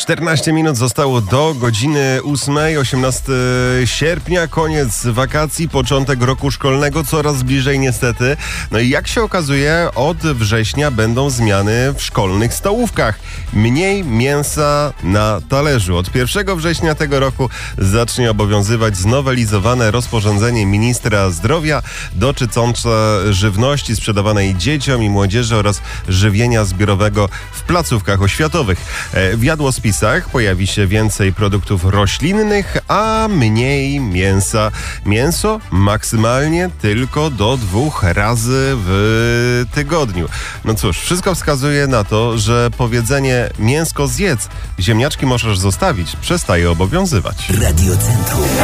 14 minut zostało do godziny 8, 18 sierpnia, koniec wakacji, początek roku szkolnego, coraz bliżej niestety. No i jak się okazuje, od września będą zmiany w szkolnych stołówkach. Mniej mięsa na talerzu. Od 1 września tego roku zacznie obowiązywać znowelizowane rozporządzenie ministra zdrowia dotyczące żywności sprzedawanej dzieciom i młodzieży oraz żywienia zbiorowego w placówkach oświatowych. W jadłospisach pojawi się więcej produktów roślinnych, a mniej mięsa. Mięso maksymalnie tylko do 2 razy w tygodniu. No cóż, wszystko wskazuje na to, że powiedzenie mięsko zjedz, ziemniaczki możesz zostawić, przestaje obowiązywać. Radio Centrum.